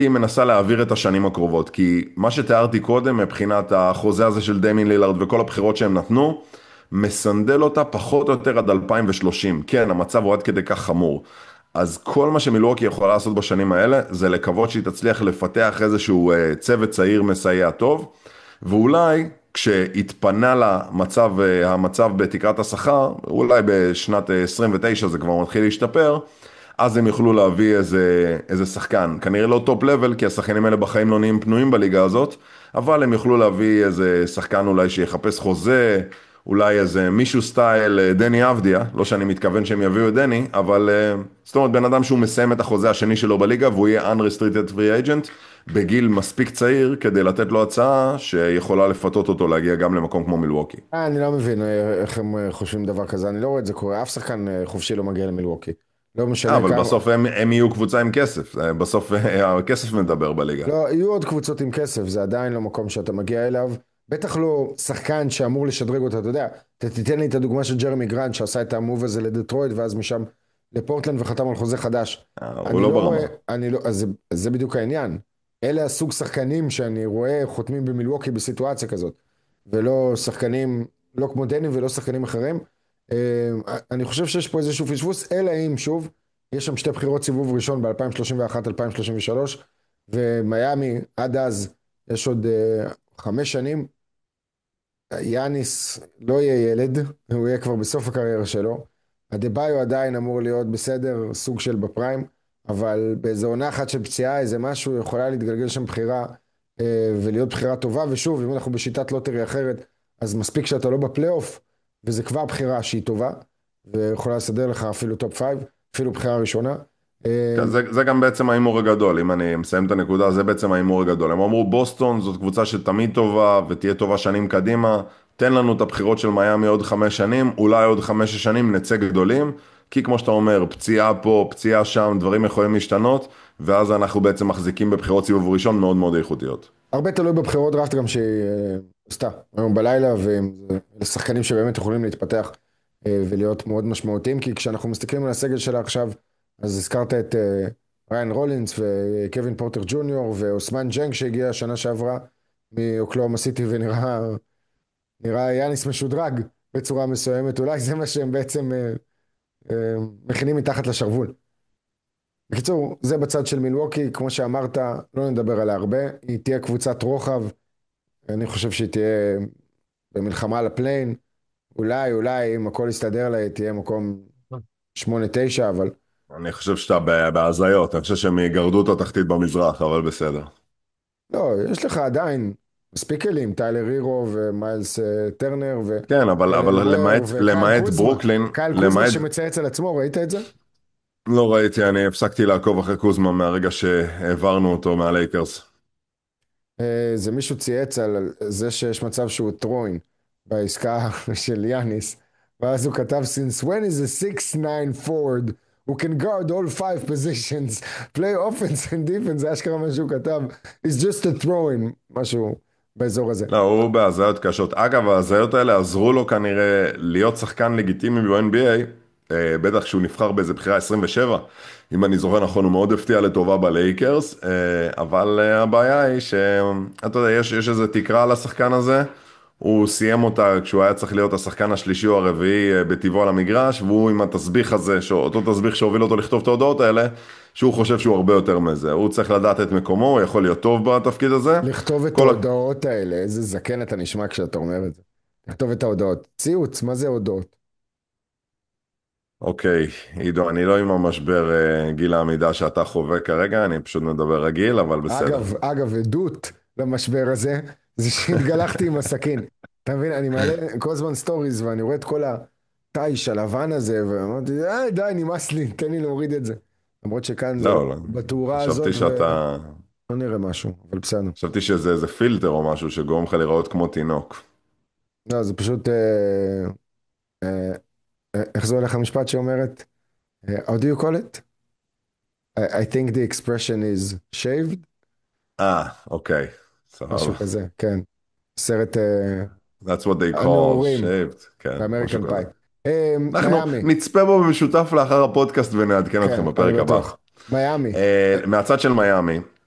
היא מנסה להעביר את השנים הקרובות, כי מה שתיארתי קודם מבחינת החוזה הזה של דיימין לילארד וכל הבחירות שהם נתנו, מסנדל אותה פחות או יותר עד 2030. כן, המצב הוא עד כדי כך חמור. אז כל מה שמילווקי יכולה לעשות בשנים האלה, זה לקוות שהיא תצליח לפתח איזשהו צוות צעיר מסייע טוב, ואולי כשהתפנה למצב, המצב בתקרת השכר, אולי בשנת 29 זה כבר מתחיל להשתפר, אז הם יוכלו להביא איזה שחקן, כנראה לא טופ לבל, כי השחקנים האלה בחיים לא נהיים פנויים בליגה הזאת, אבל הם יוכלו להביא איזה שחקן אולי שיחפש חוזה, אולי איזה מישהו סטייל דני אבדיה, לא שאני מתכוון שהם יביאו את דני, אבל זאת אומרת בן אדם שהוא מסיים את החוזה השני שלו בליגה, והוא יהיה unrestricted free agent, בגיל מספיק צעיר, כדי לתת לו הצעה שיכולה לפתות אותו להגיע גם למקום כמו מילווקי. אני לא מבין איך הם חושבים דבר כזה, אני לא רואה את זה קורה, אף שחקן חופשי לא מגיע למילווקי. לא משנה אבל כמה, בסוף הם יהיו קבוצה עם כסף, בסוף הכסף מדבר בליגה. לא, יהיו עוד קבוצות עם כסף, זה עדיין לא מקום שאתה מגיע אליו, בטח לא שחקן שאמור לשדרג אותה, אתה יודע, אתה תיתן לי את הדוגמה של ג'רמי גרנט, שעשה את המוב הזה לדטרויד, ואז משם לפורטלנד וחתם על חוזה חדש. הוא אני לא לא רואה, ברמה. אז זה בדיוק העניין. אלה הסוג שחקנים שאני רואה חותמים במילווקי בסיטואציה כזאת, ולא שחקנים, לא כמו דני ולא שחקנים אחרים. אני חושב שיש פה איזשהו פספוס, אלא אם שוב, יש שם שתי בחירות סיבוב ראשון ב-2031-2033, ומיאמי עד אז יש עוד 5 שנים, יאניס לא יהיה ילד, הוא יהיה כבר בסוף הקריירה שלו, אדבאיו עדיין אמור להיות בסדר, סוג של בפריים, אבל באיזו עונה אחת של פציעה, איזה משהו, יכולה להתגלגל שם בחירה, ולהיות בחירה טובה, ושוב, אם אנחנו בשיטת לוטרי אחרת, אז מספיק שאתה לא בפלייאוף, וזה כבר בחירה שהיא טובה, ויכולה לסדר לך אפילו טופ 5, אפילו בחירה ראשונה. כן, זה גם בעצם ההימור הגדול, אם אני מסיים את הנקודה, זה בעצם ההימור הגדול. הם אמרו בוסטון זאת קבוצה שתמיד טובה ותהיה טובה שנים קדימה, תן לנו את הבחירות של מיאמי עוד 5 שנים, אולי עוד 5 שנים נצא גדולים, כי כמו שאתה אומר, פציעה פה, פציעה שם, דברים יכולים להשתנות, ואז אנחנו בעצם מחזיקים בבחירות סיבוב ראשון מאוד מאוד איכותיות. הרבה תלוי בבחירות דראפט גם שהיא עשתה היום בלילה, ואלה שחקנים שבאמת יכולים להתפתח ולהיות מאוד משמעותיים, כי כשאנחנו מסתכלים על הסגל שלה עכשיו, אז הזכרת את ריין רולינס וקווין פורטר ג'וניור ואוסמן ג'נג שהגיע השנה שעברה מאוקלאומה סיטי ונראה יאניס משודרג בצורה מסוימת, אולי זה מה שהם בעצם מכינים מתחת לשרוול. בקיצור, זה בצד של מילווקי, כמו שאמרת, לא נדבר עליה הרבה, היא תהיה קבוצת רוחב, אני חושב שהיא תהיה במלחמה על הפליין, אולי אם הכל יסתדר לה, היא תהיה מקום 8-9, אבל אני חושב שאתה בהזיות, אני חושב שהם יגרדו את התחתית במזרח, אבל בסדר. לא, יש לך עדיין מספיק כלים, טיילר הירו ומיילס טרנר כן, אבל ולואר וקייל למעט קוזמה, ברוקלין, קייל קוזמה למעט שמצייץ על עצמו, ראית את זה? לא ראיתי, אני הפסקתי לעקוב אחרי קוזמה מהרגע שהעברנו אותו מהלייקרס. זה מישהו צייץ על זה שיש מצב שהוא טרוין בעסקה של יאניס, ואז הוא כתב, since when is a 6'9 forward who can guard all 5 positions, play offense and defense, זה אשכרה מה שהוא כתב, it's just a throwing, משהו באזור הזה. לא, הוא בהזיות קשות. אגב, ההזיות האלה עזרו לו כנראה להיות שחקן לגיטימי ב-NBA, בטח שהוא נבחר באיזה בחירה 27, אם אני זוכר נכון, הוא מאוד הפתיע לטובה בלייקרס, אבל הבעיה היא שאתה יודע, יש איזה תקרה על השחקן הזה, הוא סיים אותה כשהוא היה צריך להיות השחקן השלישי או הרביעי בטבעו על המגרש, והוא עם התסביך הזה, אותו תסביך שהוביל אותו לכתוב את ההודעות האלה, שהוא חושב שהוא הרבה יותר מזה. הוא צריך לדעת את מקומו, הוא יכול להיות טוב בתפקיד הזה. לכתוב את כל ההודעות האלה, איזה זקן אתה נשמע כשאתה אומר את זה. לכתוב את ההודעות. ציוץ, מה זה הודעות? אוקיי, עידו, אני לא עם המשבר גיל העמידה שאתה חווה כרגע, אני פשוט מדבר רגיל, אבל בסדר. אגב, עדות למשבר הזה, זה שהתגלחתי עם הסכין. אתה מבין, אני מעלה כל הזמן סטוריז, ואני רואה את כל התיש הלבן הזה, ואמרתי, די, נמאס לי, תן לי להוריד את זה. למרות שכאן זה לא, לא. בתאורה חשבתי הזאת, שאתה... ולא נראה משהו, אבל בסדר. חשבתי שזה איזה פילטר או משהו שגורם לך להיראות כמו תינוק. לא, זה פשוט, אה, איך זה הולך המשפט שאומרת? How do you call it? I think the expression is shaved, אוקיי, משהו סבבה. כזה, כן. סרט That's what they call הנעורים shaved, כן, משהו באמריקן כזה. פאי. אנחנו מיאמי, נצפה בו במשותף לאחר הפודקאסט ונעדכן כן, אתכם אני בפרק הבא. בטוח. מיאמי, מהצד של מיאמי,